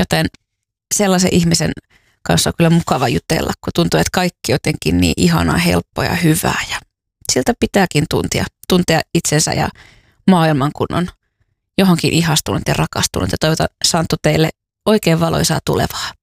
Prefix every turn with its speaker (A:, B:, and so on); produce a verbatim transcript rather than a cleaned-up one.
A: Joten sellaisen ihmisen kanssa on kyllä mukava jutella, kun tuntuu, että kaikki jotenkin niin ihanaa, helppoa ja hyvää. Ja siltä pitääkin tuntia, tuntea itsensä ja maailman, kun on johonkin ihastunut ja rakastunut. Ja toivotan, Santtu, teille oikein valoisaa tulevaa.